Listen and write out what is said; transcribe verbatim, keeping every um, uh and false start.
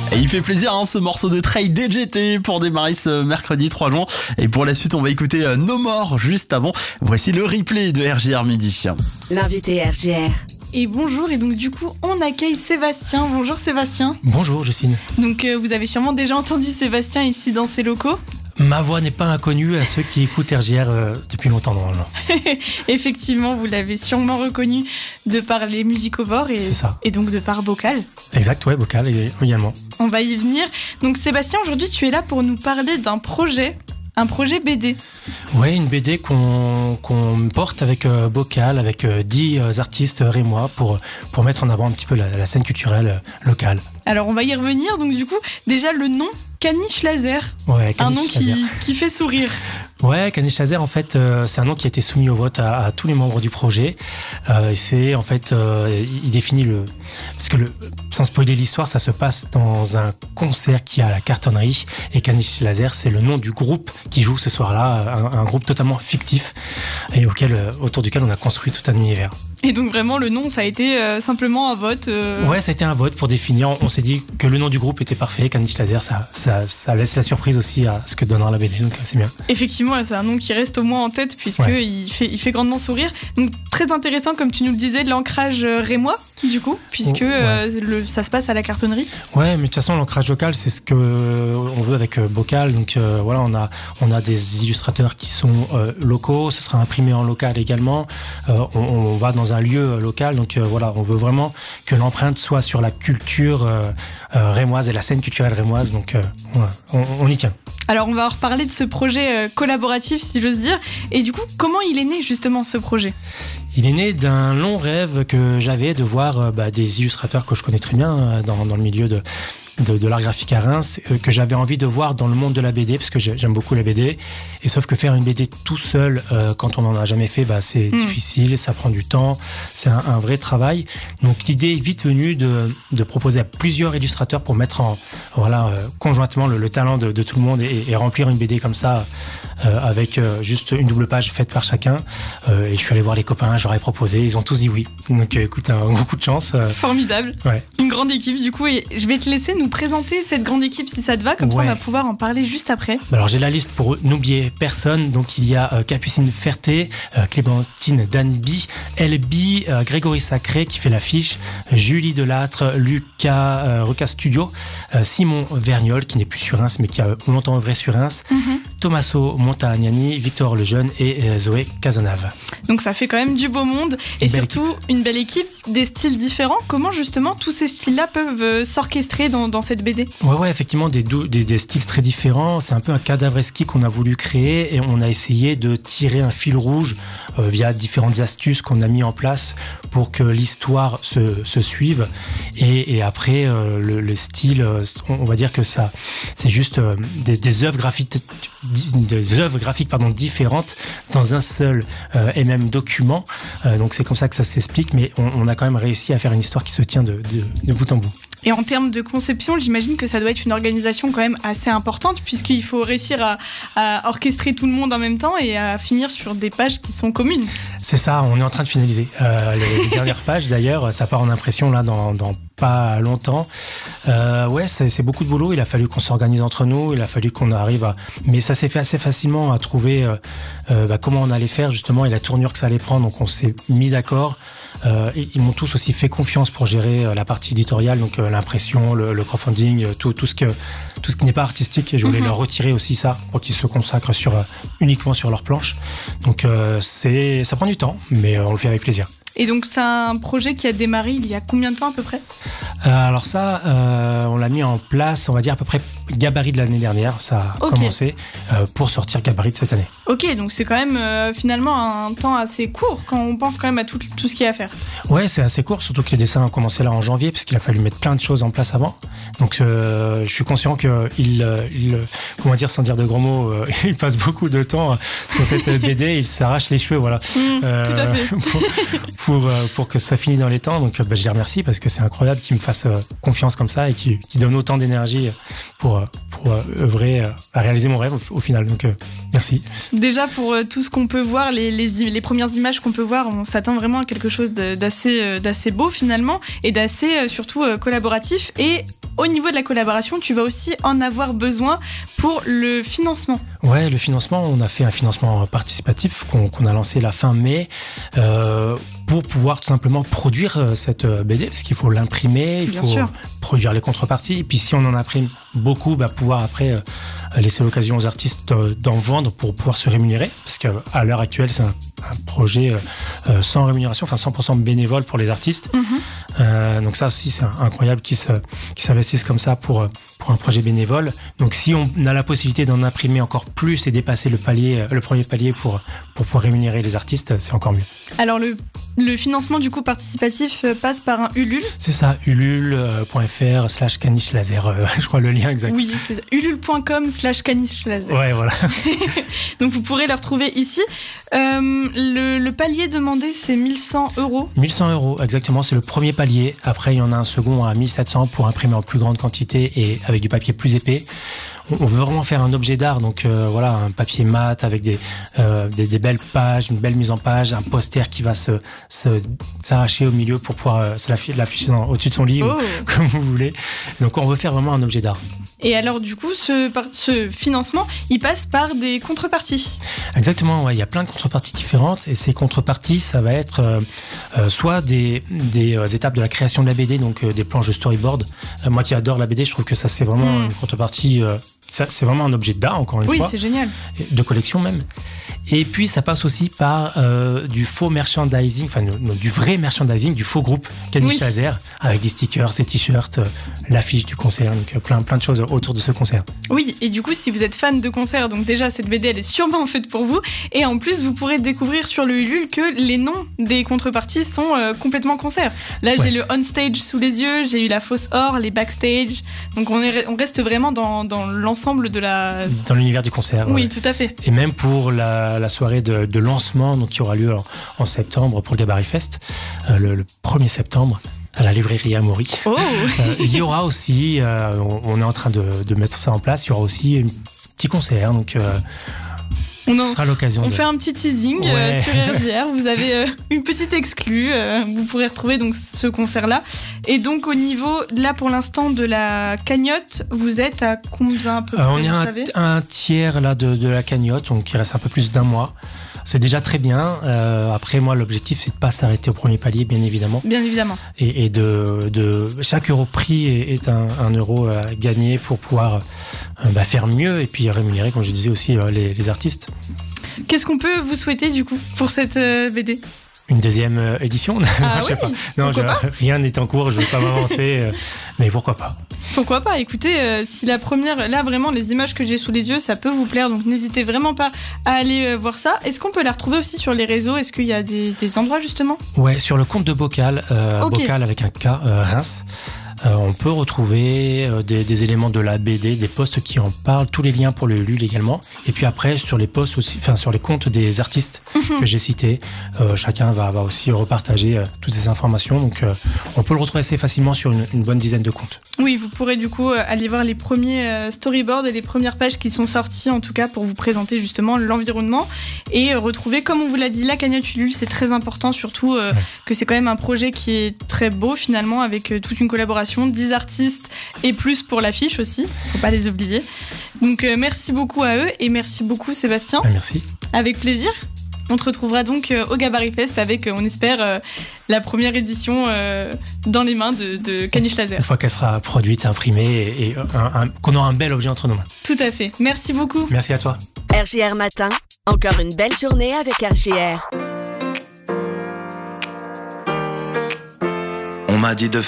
Et il fait plaisir hein, ce morceau de Trey D J T pour démarrer ce mercredi trois juin. Et pour la suite, on va écouter No More juste avant. Voici le replay de R J R Midi. L'invité R J R. Et bonjour, et donc du coup on accueille Sébastien. Bonjour Sébastien. Bonjour Justine. Donc euh, vous avez sûrement déjà entendu Sébastien ici dans ces locaux. Ma voix n'est pas inconnue à ceux qui écoutent R J R euh, depuis longtemps normalement. Effectivement, vous l'avez sûrement reconnu de par les musicovores et, et donc de par Bocal. Exact, ouais, Bocal également. On va y venir. Donc Sébastien, aujourd'hui tu es là pour nous parler d'un projet, un projet B D. Ouais, une B D qu'on, qu'on porte avec euh, Bocal, avec euh, dix euh, artistes rémois pour, pour mettre en avant un petit peu la, la scène culturelle euh, locale. Alors on va y revenir, donc du coup, déjà le nom, Caniche Laser. Ouais, Caniche un nom qui, qui fait sourire. Ouais, Caniche Laser, en fait, euh, c'est un nom qui a été soumis au vote à, à tous les membres du projet. Euh, c'est, en fait, euh, il définit le... Parce que, le, sans spoiler l'histoire, ça se passe dans un concert qui est à la Cartonnerie. Et Caniche Laser, c'est le nom du groupe qui joue ce soir-là, un, un groupe totalement fictif et auquel, autour duquel on a construit tout un univers. Et donc vraiment, le nom, ça a été euh, simplement un vote euh... Ouais, ça a été un vote pour définir. On s'est dit que le nom du groupe était parfait. Caniche Laser, ça, ça, ça laisse la surprise aussi à ce que donnera la B D, donc c'est bien. Effectivement, c'est un nom qui reste au moins en tête puisqu'il ouais. fait, il fait grandement sourire. Donc très intéressant, comme tu nous le disais, l'ancrage rémois, du coup, puisque oh, ouais. euh, le, ça se passe à la Cartonnerie. Ouais, mais de toute façon, l'ancrage local, c'est ce que on veut avec Bocal. Donc euh, voilà, on a, on a des illustrateurs qui sont euh, locaux. Ce sera imprimé en local également. Euh, on, on va dans un lieu local. Donc euh, voilà, on veut vraiment que l'empreinte soit sur la culture euh, euh, rémoise et la scène culturelle rémoise. Donc euh, ouais, on, on y tient. Alors on va reparler de ce projet euh, collaboratif, si j'ose dire. Et du coup, comment il est né justement ce projet ? Il est né d'un long rêve que j'avais de voir euh, bah, des illustrateurs que je connais très bien euh, dans, dans le milieu de De, de l'art graphique à Reims, euh, que j'avais envie de voir dans le monde de la B D, parce que j'aime beaucoup la B D, et sauf que faire une B D tout seul, euh, quand on n'en a jamais fait, bah, c'est mmh. difficile, ça prend du temps, c'est un, un vrai travail. Donc l'idée est vite venue de, de proposer à plusieurs illustrateurs pour mettre en, voilà, euh, conjointement le, le talent de, de tout le monde et, et remplir une B D comme ça, euh, avec euh, juste une double page faite par chacun. Euh, et je suis allé voir les copains, je leur ai proposé, ils ont tous dit oui. Donc euh, écoute, un gros coup de chance. Euh, Formidable. Ouais. Une grande équipe du coup, et je vais te laisser nous présenter cette grande équipe si ça te va, comme ouais. ça on va pouvoir en parler juste après. Alors j'ai la liste pour n'oublier personne. Donc il y a euh, Capucine Ferté, euh, Clémentine Danby, Elby, euh, Grégory Sacré qui fait l'affiche, euh, Julie Delattre, Lucas euh, Recas Studio, euh, Simon Vergnol qui n'est plus sur Reims mais qui a longtemps œuvré sur Reims, mm-hmm. Tommaso Montagnani, Victor Lejeune et euh, Zoé Casanave. Donc ça fait quand même du beau monde et une surtout équipe. Une belle équipe, des styles différents. Comment justement tous ces styles-là peuvent euh, s'orchestrer dans, dans cette B D ? Ouais, ouais, effectivement, des, des, des styles très différents. C'est un peu un cadavreski qu'on a voulu créer et on a essayé de tirer un fil rouge euh, via différentes astuces qu'on a mis en place pour que l'histoire se, se suive. Et, et après, euh, le, le style, on va dire que ça, c'est juste euh, des, des œuvres graphiques, des œuvres graphiques pardon, différentes dans un seul euh, et même document. Euh, donc c'est comme ça que ça s'explique, mais on, on a quand même réussi à faire une histoire qui se tient de, de, de bout en bout. Et en termes de conception, j'imagine que ça doit être une organisation quand même assez importante puisqu'il faut réussir à, à orchestrer tout le monde en même temps et à finir sur des pages qui sont communes. C'est ça, on est en train de finaliser. Euh, les, les dernières pages d'ailleurs, ça part en impression là dans, dans pas longtemps. Euh, ouais, c'est, c'est beaucoup de boulot. Il a fallu qu'on s'organise entre nous, il a fallu qu'on arrive à... Mais ça s'est fait assez facilement à trouver euh, euh, bah, comment on allait faire justement et la tournure que ça allait prendre. Donc on s'est mis d'accord. Euh, ils m'ont tous aussi fait confiance pour gérer euh, la partie éditoriale, donc euh, l'impression, le, le crowdfunding, euh, tout, tout ce que tout ce qui n'est pas artistique. Et je voulais mm-hmm. leur retirer aussi ça pour qu'ils se consacrent sur euh, uniquement sur leur planche. Donc euh, c'est ça prend du temps, mais euh, on le fait avec plaisir. Et donc c'est un projet qui a démarré il y a combien de temps à peu près ? euh, Alors ça, euh, on l'a mis en place, on va dire à peu près gabarit de l'année dernière. Ça a okay. commencé euh, pour sortir gabarit de cette année. Ok, donc c'est quand même euh, finalement un temps assez court quand on pense quand même à tout, tout ce qu'il y a à faire. Ouais, c'est assez court, surtout que les dessins ont commencé là en janvier parce qu'il a fallu mettre plein de choses en place avant. Donc euh, je suis conscient qu'il, il, comment dire sans dire de gros mots, euh, il passe beaucoup de temps sur cette B D, il s'arrache les cheveux, voilà. Mmh, euh, tout à fait. Pour, pour, pour que ça finisse dans les temps. Donc bah, je les remercie parce que c'est incroyable qu'ils me fassent confiance comme ça et qu'ils, qu'ils donnent autant d'énergie pour, pour œuvrer à réaliser mon rêve au, au final. Donc euh, merci. Déjà pour tout ce qu'on peut voir, les, les, les premières images qu'on peut voir, on s'attend vraiment à quelque chose de, d'assez, d'assez beau finalement et d'assez surtout collaboratif et au niveau de la collaboration, tu vas aussi en avoir besoin pour le financement. Ouais, le financement, on a fait un financement participatif qu'on, qu'on a lancé la fin mai euh, pour pouvoir tout simplement produire cette B D, parce qu'il faut l'imprimer, il Bien faut sûr. produire les contreparties, et puis si on en imprime beaucoup, bah, pouvoir après euh, laisser l'occasion aux artistes euh, d'en vendre pour pouvoir se rémunérer, parce qu'à l'heure actuelle, c'est un, un projet euh, sans rémunération, enfin cent pour cent bénévole pour les artistes. Mm-hmm. Euh, donc ça aussi, c'est incroyable qu'ils se, qu'ils s'investissent comme ça pour, pour un projet bénévole. Donc si on a la possibilité d'en imprimer encore plus et dépasser le palier, le premier palier pour, pour pouvoir rémunérer les artistes, c'est encore mieux. Alors le, le financement du coup participatif passe par un Ulule. C'est ça, ulule.fr slash caniche laser, euh, je crois le lien exact. Oui, c'est ulule.com slash caniche laser. Ouais, voilà. Donc vous pourrez le retrouver ici. Euh, le, le palier demandé, c'est mille cent euros. mille cent euros, exactement, c'est le premier palier. Après, il y en a un second à mille sept cents pour imprimer en plus grande quantité et avec du papier plus épais. On veut vraiment faire un objet d'art, donc euh, voilà, un papier mat avec des, euh, des, des belles pages, une belle mise en page, un poster qui va se, se s'arracher au milieu pour pouvoir euh, se l'afficher, l'afficher dans, au-dessus de son lit, Oh. ou, comme vous voulez. Donc on veut faire vraiment un objet d'art. Et alors du coup, ce, par- ce financement, il passe par des contreparties. Exactement, ouais, il y a plein de contreparties différentes et ces contreparties, ça va être euh, euh, soit des, des euh, étapes de la création de la B D, donc euh, des planches de storyboard. Euh, moi qui adore la B D, je trouve que ça c'est vraiment Mm. une contrepartie, euh, ça, c'est vraiment un objet d'art encore une Oui, fois. c'est génial. De collection même. Et puis ça passe aussi par euh, du faux merchandising, enfin non, non, du vrai merchandising, du faux groupe Caniche Oui. Laser, avec des stickers, des t-shirts, euh, l'affiche du concert, donc euh, plein, plein de choses autour de ce concert. Oui, et du coup, si vous êtes fan de concert, donc déjà cette B D, elle est sûrement faite pour vous. Et en plus, vous pourrez découvrir sur le Ulule que les noms des contreparties sont euh, complètement concert. Là, Ouais. j'ai le on stage sous les yeux, j'ai eu la fausse or, les backstage. Donc on, est, on reste vraiment dans, dans l'ensemble de la. Dans l'univers du concert. Oui, ouais. tout à fait. Et même pour la, la soirée de, de lancement, donc qui aura lieu en, en septembre pour le Gabarit Fest, euh, le, le premier septembre, à la librairie Amaury. Oh Euh, il y aura aussi, euh, on, on est en train de, de mettre ça en place, il y aura aussi un petit concert, donc euh, On ce en- sera l'occasion On de... fait un petit teasing euh, Ouais. sur R J R. Vous avez euh, une petite exclue. euh, vous pourrez retrouver donc ce concert-là. Et donc au niveau, là pour l'instant de la cagnotte, vous êtes à combien à peu Euh, près, on est vous à savez un, un tiers là de, de la cagnotte, donc il reste un peu plus d'un mois. C'est déjà très bien. Euh, après, moi, l'objectif, c'est de pas s'arrêter au premier palier, bien évidemment, Bien évidemment. et, et de, de chaque euro pris est, est un, un euro à gagner pour pouvoir euh, bah, faire mieux et puis rémunérer, comme je disais aussi, euh, les, les artistes. Qu'est-ce qu'on peut vous souhaiter du coup pour cette euh, B D? Une deuxième euh, édition. Ah Je sais oui, pas. Non, pourquoi je- rien n'est en cours. Je veux pas m'avancer, euh, mais pourquoi pas. Pourquoi pas? Écoutez, euh, si la première, là vraiment les images que j'ai sous les yeux, ça peut vous plaire, donc n'hésitez vraiment pas à aller euh, voir ça. Est-ce qu'on peut la retrouver aussi sur les réseaux? Est-ce qu'il y a des, des endroits justement? Ouais, sur le compte de Bocal, euh, Ok. Bocal avec un K, euh, Reims, euh, on peut retrouver euh, des, des éléments de la B D, des posts qui en parlent, tous les liens pour le Ulule également. Et puis après, sur les posts aussi, enfin sur les comptes des artistes que j'ai cités, euh, chacun va, va aussi repartager euh, toutes ces informations. Donc, euh, on peut le retrouver assez facilement sur une, une bonne dizaine de comptes. Oui, vous pourrez du coup euh, aller voir les premiers euh, storyboards et les premières pages qui sont sorties en tout cas pour vous présenter justement l'environnement et euh, retrouver, comme on vous l'a dit, la cagnotte Ulule, c'est très important, surtout euh, Ouais. que c'est quand même un projet qui est très beau finalement avec euh, toute une collaboration, dix artistes et plus pour l'affiche aussi, faut pas les oublier. Donc euh, merci beaucoup à eux et merci beaucoup Sébastien, Ah, merci. avec plaisir. On te retrouvera donc euh, au Gabarit Fest avec, euh, on espère, euh, la première édition euh, dans les mains de, de Caniche Laser. Une fois qu'elle sera produite, imprimée et, et un- un- qu'on aura un bel objet entre nos mains. Tout à fait. Merci beaucoup. Merci à toi. R J R Matin, encore une belle journée avec R J R. On m'a dit de